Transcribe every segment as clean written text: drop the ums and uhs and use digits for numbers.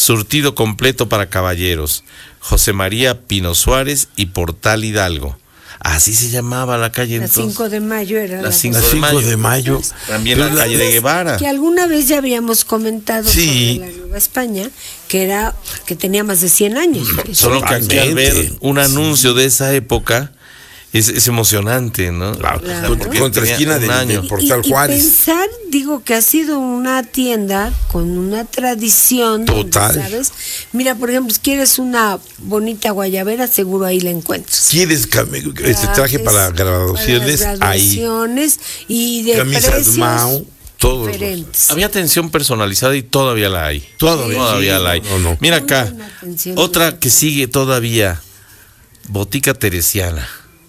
surtido completo para caballeros, José María Pino Suárez y Portal Hidalgo. Así se llamaba la calle La entonces. 5 de mayo era La la 5 5 de mayo. También la calle de Guevara. que alguna vez ya habíamos comentado Sí. sobre la Nueva España, que tenía más de 100 años. Solo que aquí al ver un anuncio de esa época es emocionante, ¿no? Claro. Claro. Porque Contra tenía esquina un año. del Portal y Juárez. pensar, digo, que ha sido una tienda con una tradición. Total. donde, ¿sabes? Mira, por ejemplo, si quieres una bonita guayabera, seguro ahí la encuentras. ¿Quieres este traje para graduaciones? Para las graduaciones y de Camisas precios Mao, todos los- diferentes. Había atención personalizada y todavía la hay. Todavía la hay. No. Mira Muy acá, buena atención. otra que sigue todavía, Botica Teresiana.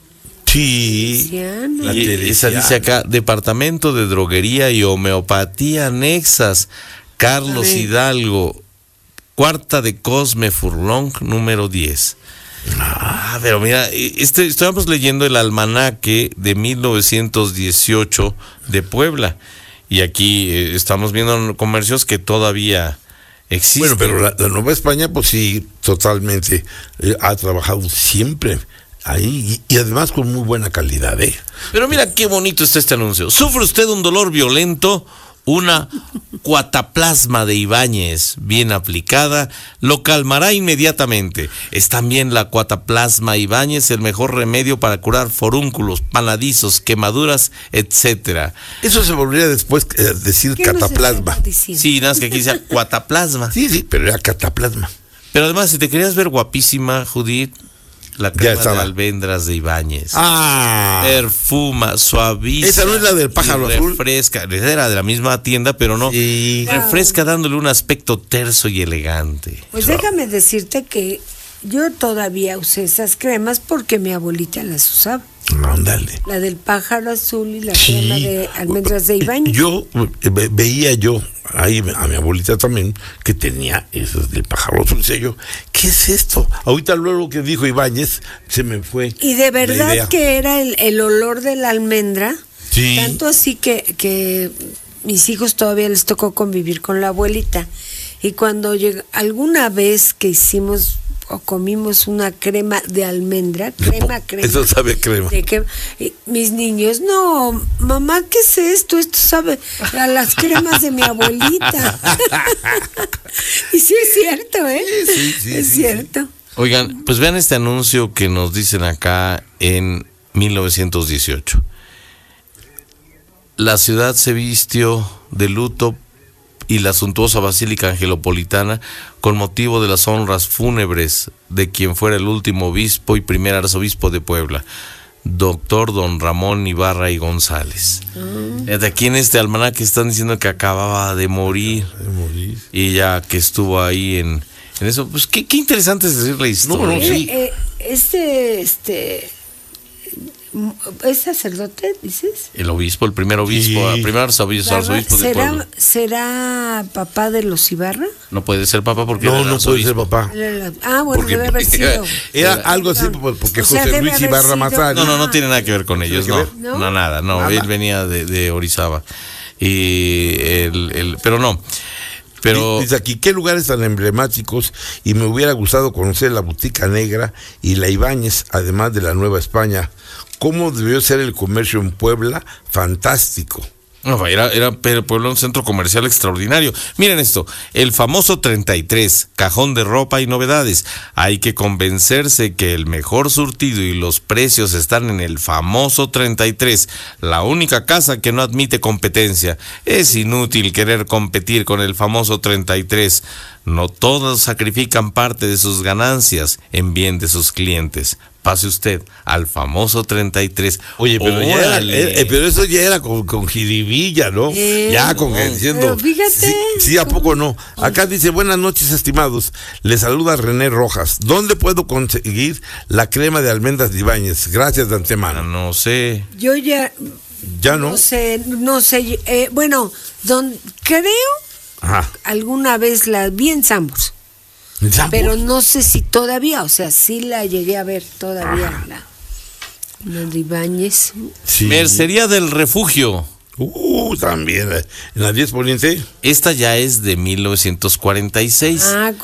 Sí. Teresiana. La Y esa Teresiana. dice acá, Departamento de Droguería y Homeopatía Anexas, Carlos Ay. Hidalgo, Cuarta de Cosme Furlong, número 10. Pero mira, estábamos leyendo el almanaque de 1918 de Puebla, y aquí estamos viendo comercios que todavía existen. Bueno, pero la Nueva España, pues sí, totalmente ha trabajado siempre ahí y además con muy buena calidad, ¿eh? Pero mira qué bonito está este anuncio. ¿Sufre usted un dolor violento? Una cuataplasma de Ibáñez bien aplicada lo calmará inmediatamente. Es también la cuataplasma Ibáñez el mejor remedio para curar forúnculos, panadizos, quemaduras, etcétera. Eso se volvería después decir ¿Qué nos cataplasma. está diciendo? Sí, nada más que aquí dice cuataplasma. Sí, pero era cataplasma. Pero además, si te querías ver guapísima, Judith, la crema de estaba. almendras de Ibáñez. Ah, Perfuma, suaviza. Esa no es la del pájaro y azul. refresca. Era de la misma tienda, pero no. sí. Refresca dándole un aspecto terso y elegante. Pues déjame decirte que yo todavía usé esas cremas porque mi abuelita las usaba. Ándale. La del pájaro azul y la Sí. crema de almendras de Ibáñez. Yo veía ahí a mi abuelita también que tenía esos del pájaro azul. Decía yo, ¿qué es esto? Ahorita luego que dijo Ibáñez se me fue. Y de la verdad idea. que era el olor de la almendra. Sí. Tanto así que mis hijos todavía les tocó convivir con la abuelita. Y cuando alguna vez que hicimos o comimos una crema de almendra, crema. Eso sabe a crema. Mis niños, no, mamá, ¿qué es esto? Esto sabe a las cremas de mi abuelita. Y sí es cierto, ¿eh? Sí, es cierto. Oigan, pues vean este anuncio que nos dicen acá en 1918. La ciudad se vistió de luto y la suntuosa Basílica Angelopolitana con motivo de las honras fúnebres de quien fuera el último obispo y primer arzobispo de Puebla, doctor don Ramón Ibarra y González. De aquí en este almanaque están diciendo que acababa de morir y ya que estuvo ahí en eso. Pues qué interesante es decir la historia. No, sí. ¿Es sacerdote, dices? El obispo, el primer obispo, Sí. el primer arzobispo de Puebla. ¿Será papá de los Ibarra? No puede ser papá porque No, era el no puede ser arzobispo. papá. Bueno, Porque debe haber sido. era algo así porque O sea, José debe Luis haber Ibarra sido- Mazari. No tiene nada que ver con ellos, ¿Tiene que no. ver? No, nada, no. Nada. Él venía de Orizaba. Y pero no. Pero Dice aquí, ¿qué lugares tan emblemáticos? Y me hubiera gustado conocer la Botica Negra y la Ibáñez, además de la Nueva España. ¿Cómo debió ser el comercio en Puebla? Fantástico. no, era Puebla un centro comercial extraordinario. Miren esto, el famoso 33, cajón de ropa y novedades. Hay que convencerse que el mejor surtido y los precios están en el famoso 33, la única casa que no admite competencia. Es inútil querer competir con el famoso 33. No todos sacrifican parte de sus ganancias en bien de sus clientes. Pase usted al famoso 33. Oye, pero, ¡Órale! pero eso ya era con jiribilla, ¿no? Ya con diciendo. Pero fíjate. Sí, ¿a poco no? Acá dice, buenas noches, estimados. Les saluda René Rojas. ¿Dónde puedo conseguir la crema de almendras de Ibáñez? Gracias de antemano. No sé. Yo ya. ¿Ya no? No sé. Bueno, creo Ajá. alguna vez la vi en Sambors. Pero no sé si todavía, o sea, sí la llegué a ver todavía. La de Ibáñez. Sí. Mercería del Refugio. También. En la 10 Poniente. Esta ya es de 1946. Ah,